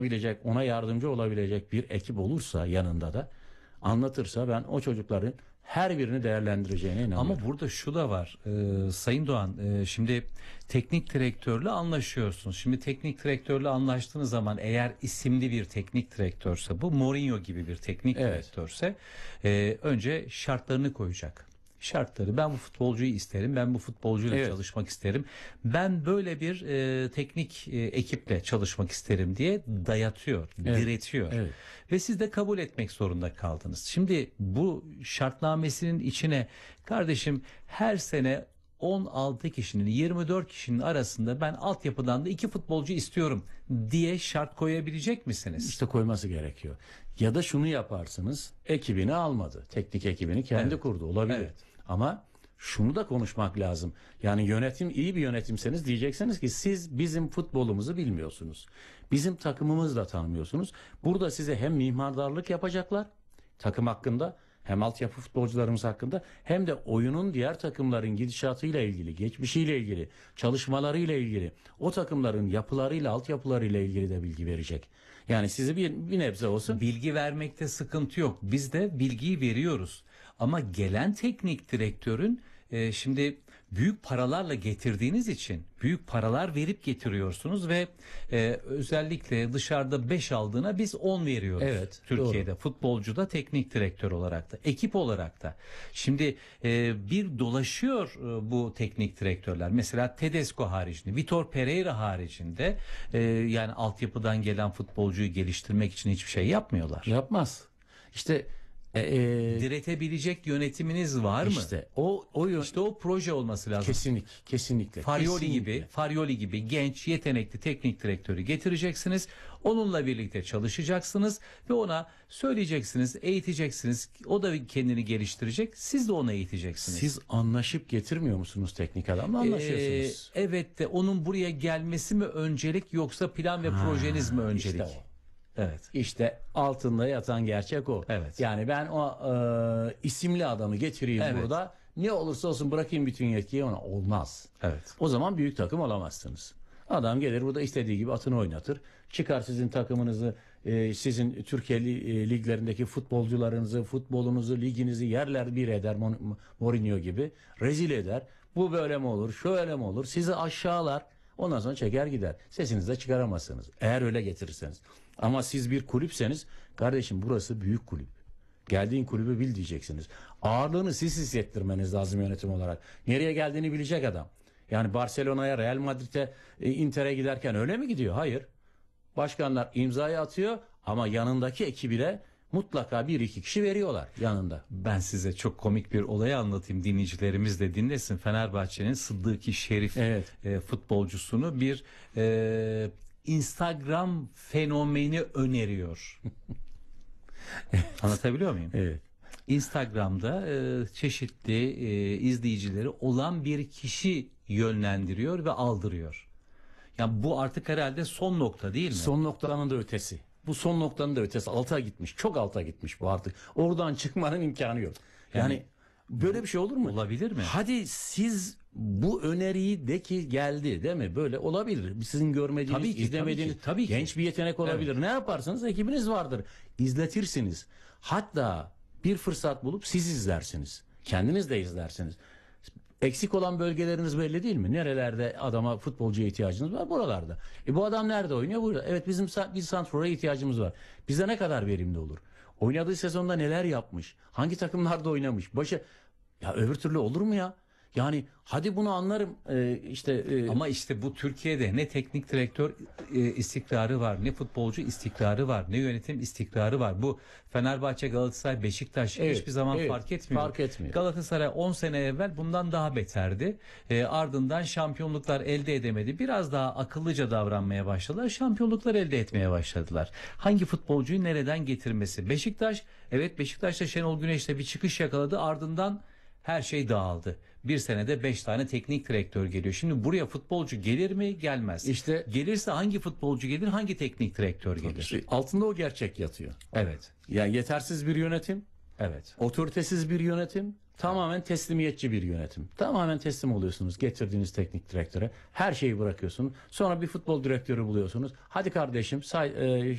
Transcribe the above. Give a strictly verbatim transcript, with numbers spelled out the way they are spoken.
bilecek, ona yardımcı olabilecek bir ekip olursa yanında da anlatırsa ben o çocukların her birini değerlendireceğine inanıyorum. Ama burada şu da var e, Sayın Doğan, e, şimdi teknik direktörle anlaşıyorsunuz. Şimdi teknik direktörle anlaştığınız zaman eğer isimli bir teknik direktörse, bu Mourinho gibi bir teknik Evet. direktörse e, önce şartlarını koyacak. Şartları, ben bu futbolcuyu isterim, ben bu futbolcuyla Evet. çalışmak isterim, ben böyle bir e, teknik e, ekiple çalışmak isterim diye dayatıyor, Evet. diretiyor. Evet. Ve siz de kabul etmek zorunda kaldınız. Şimdi bu şartnamesinin içine kardeşim her sene on altı kişinin, yirmi dört kişinin arasında ben altyapıdan da iki futbolcu istiyorum diye şart koyabilecek misiniz? İşte koyması gerekiyor. Ya da şunu yaparsınız, ekibini almadı. Teknik ekibini kendi Evet. kurdu, olabilir. Evet. Ama şunu da konuşmak lazım. Yani yönetim, iyi bir yönetimseniz diyeceksiniz ki siz bizim futbolumuzu bilmiyorsunuz. Bizim takımımızı da tanımıyorsunuz. Burada size hem mimardarlık yapacaklar takım hakkında, hem altyapı futbolcularımız hakkında, hem de oyunun diğer takımların gidişatıyla ilgili, geçmişiyle ilgili, çalışmalarıyla ilgili, o takımların yapılarıyla, altyapılarıyla ilgili de bilgi verecek. Yani sizi bir, bir nebze olsun. Bilgi vermekte sıkıntı yok. Biz de bilgiyi veriyoruz. Ama gelen teknik direktörün e, şimdi büyük paralarla getirdiğiniz için büyük paralar verip getiriyorsunuz ve e, özellikle dışarıda beş aldığına biz on veriyoruz. Evet, Türkiye'de futbolcuda, teknik direktör olarak da, ekip olarak da. Şimdi e, bir dolaşıyor e, bu teknik direktörler. Mesela Tedesco haricinde, Vitor Pereira haricinde e, yani altyapıdan gelen futbolcuyu geliştirmek için hiçbir şey yapmıyorlar. Yapmaz. İşte e, e, Diretebilecek yönetiminiz var mı? işte o o yön- İşte o proje olması lazım. kesinlik, kesinlikle. Farioli kesinlikle. gibi, Farioli gibi genç, yetenekli teknik direktörü getireceksiniz. Onunla birlikte çalışacaksınız ve ona söyleyeceksiniz, eğiteceksiniz. O da kendini geliştirecek. Siz de onu eğiteceksiniz. Siz anlaşıp getirmiyor musunuz teknik adamla? Anlaşıyorsunuz. Ee, evet de onun buraya gelmesi mi öncelik, yoksa plan ve projeniz mi öncelik? işte o. Evet. İşte altında yatan gerçek o. Evet. Yani ben o e, isimli adamı getireyim Evet. burada. Ne olursa olsun bırakayım bütün yetkiyi ona. Olmaz. Evet. O zaman büyük takım olamazsınız. Adam gelir burada istediği gibi atını oynatır. Çıkar sizin takımınızı, e, sizin Türkiye li- e, liglerindeki futbolcularınızı, futbolunuzu, liginizi yerler bir eder Mon- Mourinho gibi. Rezil eder. Bu böyle mi olur, şöyle mi olur? Sizi aşağılar. Ondan sonra çeker gider. Sesinizi de çıkaramazsınız. Eğer öyle getirirseniz. Ama siz bir kulüpseniz, kardeşim burası büyük kulüp. Geldiğin kulübü bil diyeceksiniz. Ağırlığını siz hissettirmeniz lazım yönetim olarak. Nereye geldiğini bilecek adam. Yani Barcelona'ya, Real Madrid'e, e, Inter'e giderken öyle mi gidiyor? Hayır. Başkanlar imzayı atıyor ama yanındaki ekibine mutlaka bir iki kişi veriyorlar yanında. Ben size çok komik bir olayı anlatayım, dinleyicilerimiz de dinlesin. Fenerbahçe'nin Sıddıki Şerif Evet. e, futbolcusunu bir e, Instagram fenomeni öneriyor. Anlatabiliyor muyum? Evet. Instagram'da e, çeşitli e, izleyicileri olan bir kişi yönlendiriyor ve aldırıyor. Yani bu artık herhalde son nokta değil mi? Son noktanın da ötesi. Bu son noktanın da ötesi. Alta gitmiş. Çok alta gitmiş bu artık. Oradan çıkmanın imkanı yok. Yani, Yani böyle bir şey olur mu? olabilir mi? Hadi siz bu öneriyi de ki geldi değil mi? Böyle olabilir. Sizin görmediğiniz, Tabii ki, izlemediğiniz tabii ki, tabii ki. genç bir yetenek olabilir. Ne yaparsınız? Ekibiniz vardır. İzletirsiniz. Hatta bir fırsat bulup siz izlersiniz. Kendiniz de izlersiniz. Eksik olan bölgeleriniz belli değil mi? Nerelerde adama, futbolcuya ihtiyacınız var? Buralarda. E bu adam nerede oynuyor? Burada. Evet, bizim sa- bir santrora ihtiyacımız var. Bize ne kadar verimli olur? Oynadığı sezonda neler yapmış? Hangi takımlarda oynamış? Başı ya öbür türlü olur mu ya? Yani hadi bunu anlarım. Ee, işte e, Ama işte bu Türkiye'de ne teknik direktör e, istikrarı var, ne futbolcu istikrarı var, ne yönetim istikrarı var. Bu Fenerbahçe, Galatasaray, Beşiktaş Evet, hiçbir zaman evet, fark etmiyor. fark etmiyor. Galatasaray on sene evvel bundan daha beterdi. E, ardından şampiyonluklar elde edemedi. Biraz daha akıllıca davranmaya başladılar. Şampiyonluklar elde etmeye başladılar. Hangi futbolcuyu nereden getirmesi? Beşiktaş, evet Beşiktaş'ta Şenol Güneş'le bir çıkış yakaladı. Ardından her şey dağıldı. Bir senede beş tane teknik direktör geliyor. Şimdi buraya futbolcu gelir mi? Gelmez. İşte- gelirse hangi futbolcu gelir? Hangi teknik direktör gelir? işte altında o gerçek yatıyor. Evet. Yani yetersiz bir yönetim, Evet. otoritesiz bir yönetim, tamamen teslimiyetçi bir yönetim. Tamamen teslim oluyorsunuz getirdiğiniz teknik direktöre. Her şeyi bırakıyorsunuz. Sonra bir futbol direktörü buluyorsunuz. Hadi kardeşim say, e,